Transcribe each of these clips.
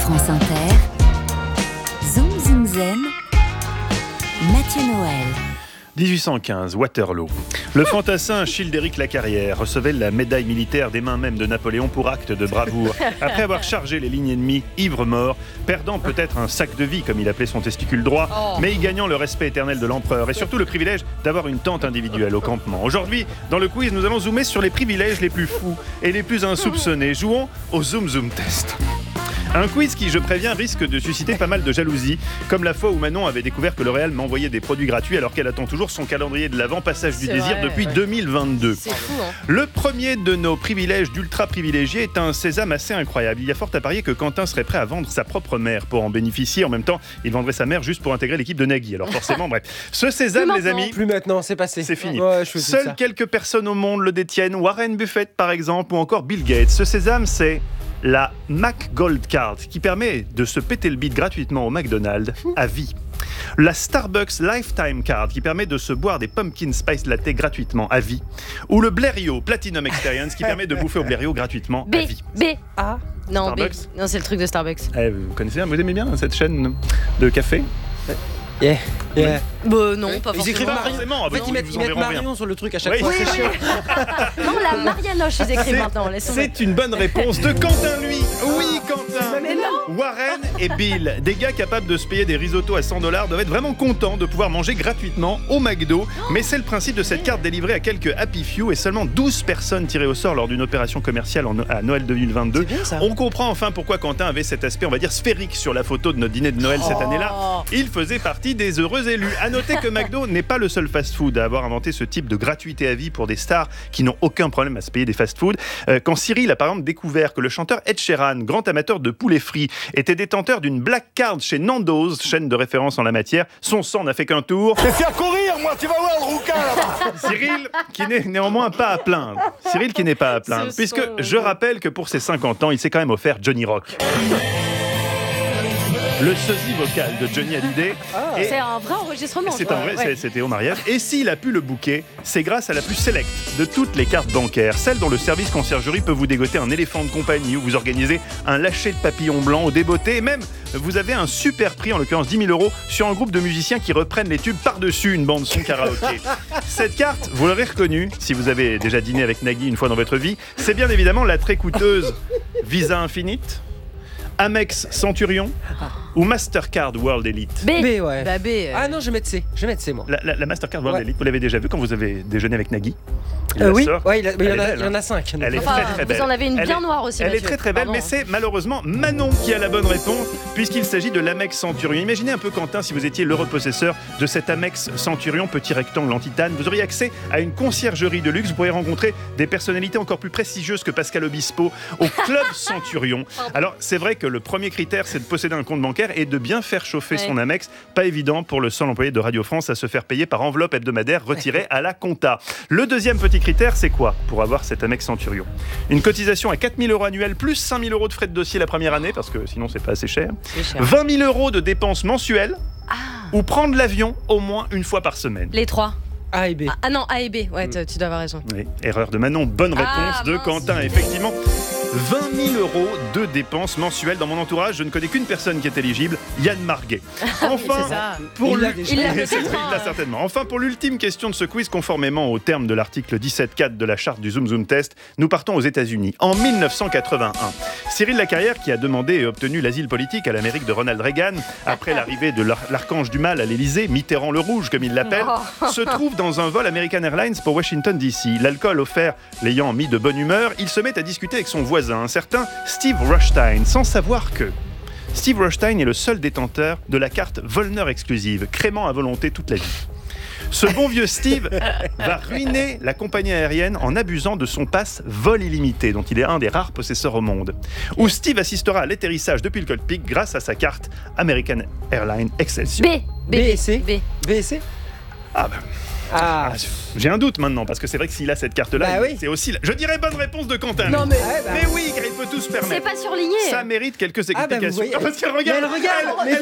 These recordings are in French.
France Inter, Zoom Zoom Zen, Mathieu Noël. 1815, Waterloo. Le fantassin Childéric Lacarrière recevait la médaille militaire des mains même de Napoléon pour acte de bravoure, après avoir chargé les lignes ennemies ivre-mort, perdant peut-être un sac de vie, comme il appelait son testicule droit, mais y gagnant le respect éternel de l'empereur et surtout le privilège d'avoir une tente individuelle au campement. Aujourd'hui, dans le quiz, nous allons zoomer sur les privilèges les plus fous et les plus insoupçonnés. Jouons au Zoom Zoom Test. Un quiz qui, je préviens, risque de susciter pas mal de jalousie, comme la fois où Manon avait découvert que L'Oréal m'envoyait des produits gratuits alors qu'elle attend toujours son calendrier de l'Avent Passage du Désir depuis 2022. C'est fou, hein. Le premier de nos privilèges d'ultra privilégiés est un sésame assez incroyable. Il y a fort à parier que Quentin serait prêt à vendre sa propre mère pour en bénéficier. En même temps, il vendrait sa mère juste pour intégrer l'équipe de Nagui. Alors forcément, bref. Ce sésame, les amis, Plus maintenant, c'est passé. c'est fini. Ouais, je Seules ça. quelques personnes au monde le détiennent. Warren Buffett, par exemple, ou encore Bill Gates. Ce sésame, c'est la Mac Gold Card, qui permet de se péter le bide gratuitement au McDonald's à vie. La Starbucks Lifetime Card, qui permet de se boire des pumpkin spice latte gratuitement à vie. Ou le Blériot Platinum Experience, qui permet de bouffer au Blériot gratuitement à vie. Ah, Non, Starbucks. non, c'est le truc de Starbucks. Vous connaissez, vous aimez bien cette chaîne de café? yeah. Bah non, pas Ils forcément. écrivent Marion. forcément. En fait, ils mettent Marion sur le truc à chaque Oui. fois. Oui, C'est chiant. Non, la Marianoche, ils écrivent maintenant. Laisse tomber. C'est une bonne réponse de Quentin, lui. Oui, Quentin. Mais non. Warren et Bill, des gars capables de se payer des risottos à $100, doivent être vraiment contents de pouvoir manger gratuitement au McDo. Mais c'est le principe de cette carte délivrée à quelques happy few et seulement 12 personnes tirées au sort lors d'une opération commerciale à Noël 2022. C'est bien, ça. On comprend enfin pourquoi Quentin avait cet aspect, on va dire, sphérique sur la photo de notre dîner de Noël cette année-là. Il faisait partie des heureux élus. À noter que McDo n'est pas le seul fast-food à avoir inventé ce type de gratuité à vie pour des stars qui n'ont aucun problème à se payer des fast-food. Quand Cyril a par exemple découvert que le chanteur Ed Sheeran, grand amateur de poulet frit, était détenteur d'une Black Card chez Nando's, chaîne de référence en la matière, son sang n'a fait qu'un tour. Fais courir, moi, tu vas voir le rouquin là-bas. Cyril, qui n'est néanmoins pas à plaindre. Cyril qui n'est pas à plaindre, Ce puisque son. je rappelle que pour ses 50 ans, il s'est quand même offert Johnny Rock. Le sosie vocal de Johnny Hallyday. Et C'est un vrai enregistrement. c'est quoi. un vrai, Ouais. c'était au mariage. Et s'il a pu le booker, c'est grâce à la plus sélecte de toutes les cartes bancaires, celle dont le service conciergerie peut vous dégoter un éléphant de compagnie ou vous organisez un lâcher de papillon blanc au débeauté. Et même, vous avez un super prix, en l'occurrence 10 000 € sur un groupe de musiciens qui reprennent les tubes par-dessus une bande-son karaoké. Cette carte, vous l'aurez reconnue, si vous avez déjà dîné avec Nagui une fois dans votre vie, c'est bien évidemment la très coûteuse Visa Infinite, Amex Centurion ou Mastercard World Elite. B, ouais. Bah B. Ah non, je vais mettre C. Je vais mettre C, moi. La Mastercard World Ouais. Elite, vous l'avez déjà vu quand vous avez déjeuné avec Nagui? Il la Oui, sort. ouais, il y Elle est en a- belle, il y en hein. a 5. Elle est Enfin, très très belle. vous en avez une Elle bien est- noire aussi. Elle est Mathieu. très très belle, Pardon. mais c'est malheureusement Manon qui a la bonne réponse, puisqu'il s'agit de l'Amex Centurion. Imaginez un peu, Quentin, si vous étiez l'heureux possesseur de cet Amex Centurion, petit rectangle en titane. Vous auriez accès à une conciergerie de luxe. Vous pourriez rencontrer des personnalités encore plus prestigieuses que Pascal Obispo au Club Centurion. Alors, c'est vrai que le premier critère, c'est de posséder un compte bancaire et de bien faire chauffer son Amex. Pas évident pour le seul employé de Radio France à se faire payer par enveloppe hebdomadaire retirée à la compta. Le deuxième petit critère, c'est quoi pour avoir cet Amex Centurion? Une cotisation à 4 000 € annuels plus 5 000 € de frais de dossier la première année, parce que sinon c'est pas assez cher. C'est cher. 20 000 € de dépenses mensuelles ou prendre l'avion au moins une fois par semaine. Les trois. A et B. Ah non, A et B. Ouais, tu dois avoir raison. Oui, erreur de Manon, bonne réponse de mince. Quentin, effectivement. 20 000 € de dépenses mensuelles. Dans mon entourage, je ne connais qu'une personne qui est éligible, Yann Marguet. Enfin, c'est ça. pour Il l'a lui- déjà. Il l'a Oui, peut-être, il l'a hein. certainement. Enfin, pour l'ultime question de ce quiz, conformément au terme de l'article 17.4 de la charte du Zoom Zoom Test, nous partons aux États-Unis. En 1981, Cyril Lacarrière, qui a demandé et obtenu l'asile politique à l'Amérique de Ronald Reagan, après l'arrivée de l'archange du mal à l'Élysée, Mitterrand le Rouge, comme il l'appelle, se trouve dans un vol American Airlines pour Washington DC. L'alcool offert l'ayant mis de bonne humeur, il se met à discuter avec son voisin, un certain Steve Rushstein, sans savoir que Steve Rushstein est le seul détenteur de la carte Vollner exclusive, crémant à volonté toute la vie. Ce bon vieux Steve va ruiner la compagnie aérienne en abusant de son pass vol illimité, dont il est un des rares possesseurs au monde. Où Steve assistera à l'atterrissage depuis le cockpit grâce à sa carte American Airlines Excelsior. B. B et C. B. B et C. Ah ben, J'ai un doute maintenant, parce que c'est vrai que s'il a cette carte-là, c'est aussi... Je dirais bonne réponse de Quentin. Non, mais oui, car il peut tout se permettre. C'est pas surligné. Ça mérite quelques explications. Parce qu'elle regarde. Elle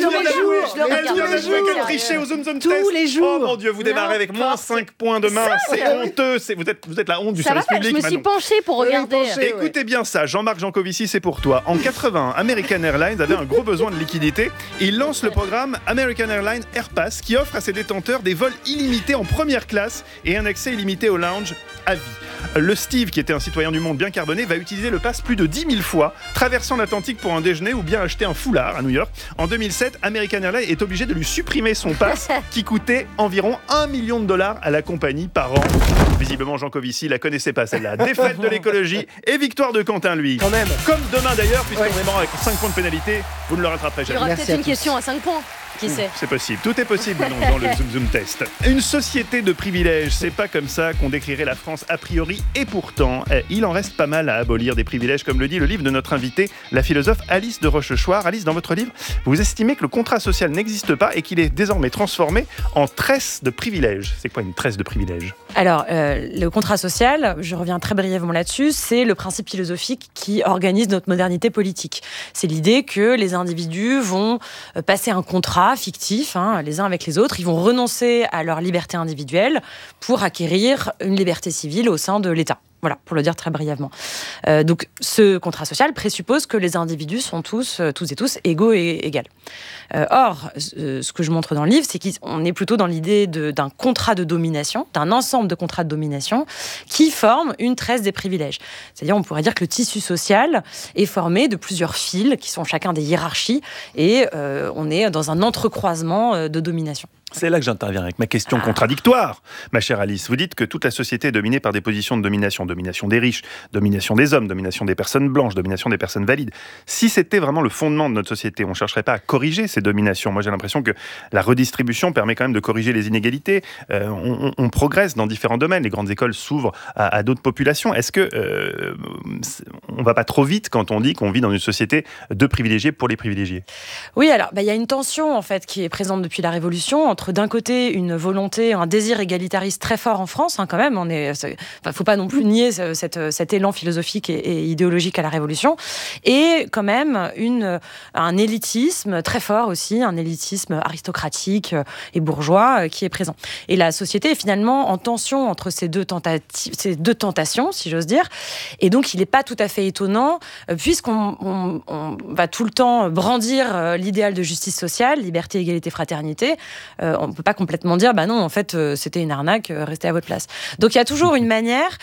vient d'avouer qu'elle trichait au Zoom Test. Tous les jours. Oh mon Dieu, vous démarrez avec moins 5 points demain. C'est honteux. Vous êtes la honte du service public. Je me suis penchée pour regarder. Écoutez bien ça, Jean-Marc Jancovici, c'est pour toi. En 80, American Airlines avait un gros besoin de liquidité. Il lance le programme American Airlines AirPass qui offre à ses détenteurs des vols illimités en première classe et un accès illimité au lounge à vie. Le Steve, qui était un citoyen du monde bien carboné, va utiliser le pass plus de 10 000 fois, traversant l'Atlantique pour un déjeuner ou bien acheter un foulard à New York. En 2007, American Airlines est obligé de lui supprimer son pass qui coûtait environ $1 million à la compagnie par an. Visiblement, Jean Covici la connaissait pas celle-là. Défaite de l'écologie et victoire de Quentin, lui. Quand même. Comme demain d'ailleurs, puisqu'on est mort avec 5 points de pénalité, vous ne le rattraperez Il y jamais. aura peut-être une question à 5 points. Qui sait ? C'est possible, tout est possible dans le Zoom Test. Une société de privilèges, c'est pas comme ça qu'on décrirait la France a priori, et pourtant, il en reste pas mal à abolir des privilèges, comme le dit le livre de notre invitée, la philosophe Alice de Rochechouart. Alice, dans votre livre, vous estimez que le contrat social n'existe pas et qu'il est désormais transformé en tresse de privilèges. C'est quoi une tresse de privilèges ? Alors, le contrat social, je reviens très brièvement là-dessus, c'est le principe philosophique qui organise notre modernité politique. C'est l'idée que les individus vont passer un contrat fictifs, les uns avec les autres. Ils vont renoncer à leur liberté individuelle pour acquérir une liberté civile au sein de l'État. Voilà, pour le dire très brièvement. Donc, ce contrat social présuppose que les individus sont tous et tous égaux et égales. Or, ce que je montre dans le livre, c'est qu'on est plutôt dans l'idée d'un contrat de domination, d'un ensemble de contrats de domination qui forment une tresse des privilèges. C'est-à-dire, on pourrait dire que le tissu social est formé de plusieurs fils qui sont chacun des hiérarchies et on est dans un entrecroisement de domination. C'est là que j'interviens avec ma question contradictoire, ma chère Alice. Vous dites que toute la société est dominée par des positions de domination. Domination des riches, domination des hommes, domination des personnes blanches, domination des personnes valides. Si c'était vraiment le fondement de notre société, on ne chercherait pas à corriger ces dominations. Moi, j'ai l'impression que la redistribution permet quand même de corriger les inégalités. On progresse dans différents domaines. Les grandes écoles s'ouvrent à d'autres populations. Est-ce que on ne va pas trop vite quand on dit qu'on vit dans une société de privilégiés pour les privilégiés ? Oui, alors, il y a une tension, en fait, qui est présente depuis la Révolution entre d'un côté une volonté, un désir égalitariste très fort en France, quand même. Faut pas non plus nier cet élan philosophique et idéologique à la Révolution, et quand même un élitisme très fort aussi, un élitisme aristocratique et bourgeois qui est présent. Et la société est finalement en tension entre ces deux tentations, si j'ose dire. Et donc, il n'est pas tout à fait étonnant, puisqu'on va tout le temps brandir l'idéal de justice sociale, liberté, égalité, fraternité. On ne peut pas complètement dire, non, en fait, c'était une arnaque, restez à votre place. Donc, il y a toujours une manière...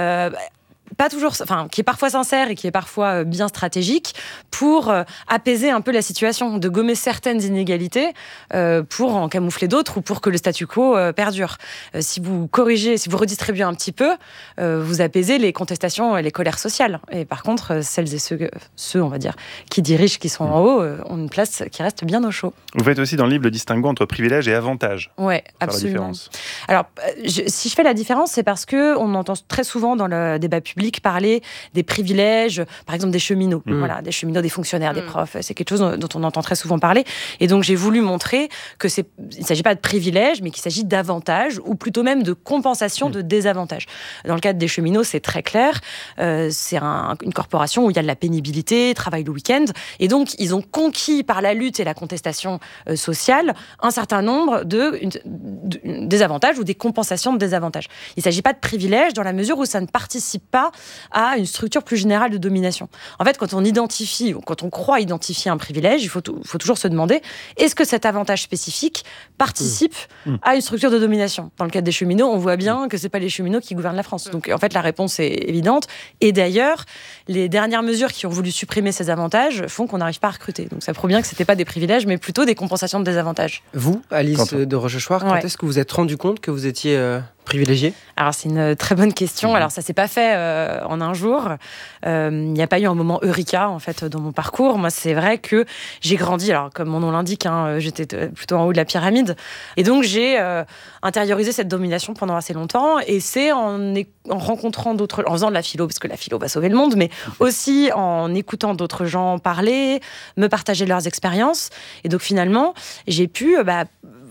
qui est parfois sincère et qui est parfois bien stratégique pour apaiser un peu la situation, de gommer certaines inégalités pour en camoufler d'autres ou pour que le statu quo perdure. Si vous corrigez, si vous redistribuez un petit peu, vous apaisez les contestations et les colères sociales. Et par contre, celles et ceux, on va dire, qui dirigent, qui sont en haut, ont une place qui reste bien au chaud. Vous faites aussi dans le livre le distinguo entre privilèges et avantages. Oui, absolument. Alors, si je fais la différence, c'est parce qu'on entend très souvent dans le débat public parler des privilèges, par exemple des cheminots, des cheminots, des fonctionnaires, des profs. C'est quelque chose dont on entend très souvent parler. Et donc j'ai voulu montrer que il ne s'agit pas de privilèges, mais qu'il s'agit d'avantages, ou plutôt même de compensation de désavantages. Dans le cadre des cheminots, c'est très clair. C'est une corporation où il y a de la pénibilité, travail le week-end, et donc ils ont conquis par la lutte et la contestation sociale un certain nombre de désavantages ou des compensations de désavantages. Il ne s'agit pas de privilèges dans la mesure où ça ne participe pas à une structure plus générale de domination. En fait, quand on croit identifier un privilège, il faut toujours se demander, est-ce que cet avantage spécifique participe à une structure de domination ? Dans le cadre des cheminots, on voit bien que c'est pas les cheminots qui gouvernent la France. Donc, en fait, la réponse est évidente. Et d'ailleurs, les dernières mesures qui ont voulu supprimer ces avantages font qu'on n'arrive pas à recruter. Donc, ça prouve bien que c'était pas des privilèges, mais plutôt des compensations de désavantages. Vous, Alice de Rochechouart, quand est-ce que vous êtes rendu compte que vous étiez privilégiée ? Alors, c'est une très bonne question. Alors, ça s'est pas fait en un jour. Il n'y a pas eu un moment eureka, en fait, dans mon parcours. Moi, c'est vrai que j'ai grandi, alors, comme mon nom l'indique, j'étais plutôt en haut de la pyramide. Et donc, j'ai intériorisé cette domination pendant assez longtemps. Et c'est en rencontrant d'autres... En faisant de la philo, parce que la philo va sauver le monde, mais aussi en écoutant d'autres gens parler, me partager leurs expériences. Et donc, finalement, j'ai pu...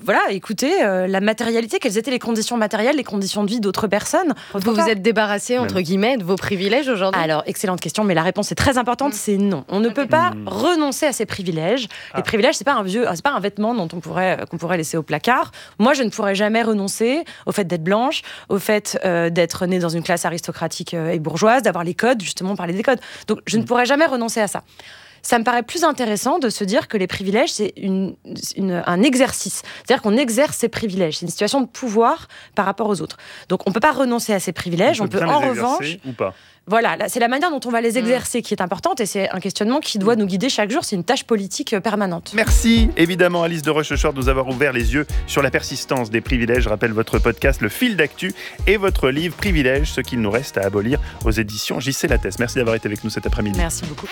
voilà, écouter la matérialité, quelles étaient les conditions matérielles, les conditions de vie d'autres personnes. Vous vous êtes débarrassé, entre guillemets, de vos privilèges aujourd'hui ? Alors, excellente question, mais la réponse est très importante, c'est non. On ne peut pas renoncer à ses privilèges. Les privilèges, c'est pas un vêtement qu'on pourrait laisser au placard. Moi, je ne pourrais jamais renoncer au fait d'être blanche, au fait d'être née dans une classe aristocratique et bourgeoise, d'avoir les codes, justement, parler des codes. Donc, je ne pourrais jamais renoncer à ça. Ça me paraît plus intéressant de se dire que les privilèges, c'est un exercice. C'est-à-dire qu'on exerce ses privilèges. C'est une situation de pouvoir par rapport aux autres. Donc, on ne peut pas renoncer à ses privilèges. On peut en revanche... ou pas. Voilà, c'est la manière dont on va les exercer qui est importante et c'est un questionnement qui doit nous guider chaque jour. C'est une tâche politique permanente. Merci évidemment Alice de Rochechouart de nous avoir ouvert les yeux sur la persistance des privilèges. Je rappelle votre podcast Le Fil d'Actu et votre livre Privilèges, ce qu'il nous reste à abolir aux éditions JC Lattès. Merci d'avoir été avec nous cet après-midi. Merci beaucoup.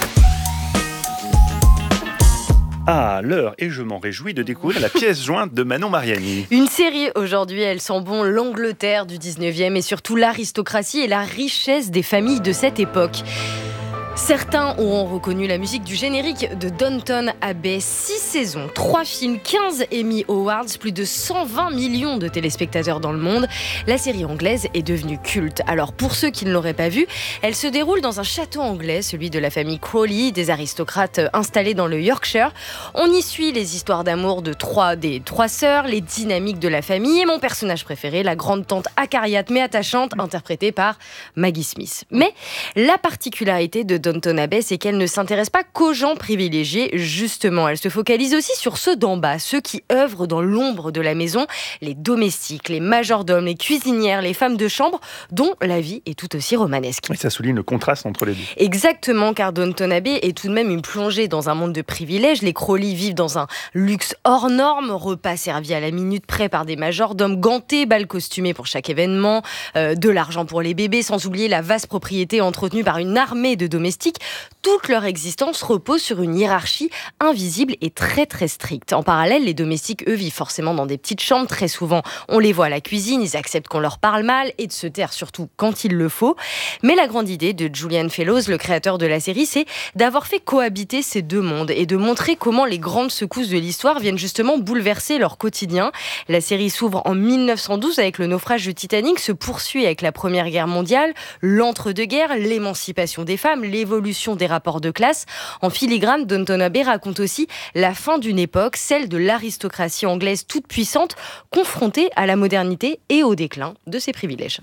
Ah, l'heure, et je m'en réjouis de découvrir la pièce jointe de Manon Mariani. Une série aujourd'hui, elle sent bon l'Angleterre du 19e et surtout l'aristocratie et la richesse des familles de cette époque. Certains auront reconnu la musique du générique de Downton Abbey. 6 saisons, 3 films, 15 Emmy Awards, plus de 120 millions de téléspectateurs dans le monde. La série anglaise est devenue culte. Alors pour ceux qui ne l'auraient pas vue, elle se déroule dans un château anglais, celui de la famille Crawley, des aristocrates installés dans le Yorkshire. On y suit les histoires d'amour des trois sœurs, les dynamiques de la famille et mon personnage préféré, la grande tante acariate mais attachante, interprétée par Maggie Smith. Mais la particularité de Downton Abbey, c'est qu'elle ne s'intéresse pas qu'aux gens privilégiés, justement. Elle se focalise aussi sur ceux d'en bas, ceux qui œuvrent dans l'ombre de la maison, les domestiques, les majordomes, les cuisinières, les femmes de chambre, dont la vie est tout aussi romanesque. Et ça souligne le contraste entre les deux. Exactement, car Downton Abbey est tout de même une plongée dans un monde de privilèges. Les Crawley vivent dans un luxe hors norme, repas servis à la minute près par des majordomes gantés, bals costumés pour chaque événement, de l'argent pour les bébés, sans oublier la vaste propriété entretenue par une armée de domestiques. Toute leur existence repose sur une hiérarchie invisible et très très stricte. En parallèle, les domestiques, eux, vivent forcément dans des petites chambres. Très souvent, on les voit à la cuisine, ils acceptent qu'on leur parle mal et de se taire surtout quand il le faut. Mais la grande idée de Julian Fellowes, le créateur de la série, c'est d'avoir fait cohabiter ces deux mondes et de montrer comment les grandes secousses de l'histoire viennent justement bouleverser leur quotidien. La série s'ouvre en 1912 avec le naufrage du Titanic, se poursuit avec la Première Guerre mondiale, l'entre-deux-guerres, l'émancipation des femmes, l'évolution des rapports de classe. En filigrane, Downton Abbey raconte aussi la fin d'une époque, celle de l'aristocratie anglaise toute puissante, confrontée à la modernité et au déclin de ses privilèges.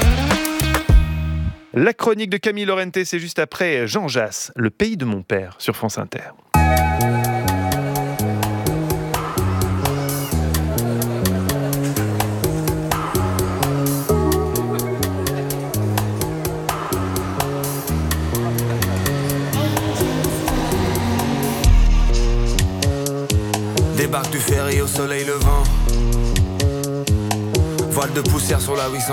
La chronique de Camille Laurenté, c'est juste après Jean Jass, Le pays de mon père, sur France Inter. Débarque du ferry au soleil levant, voile de poussière sur la 800.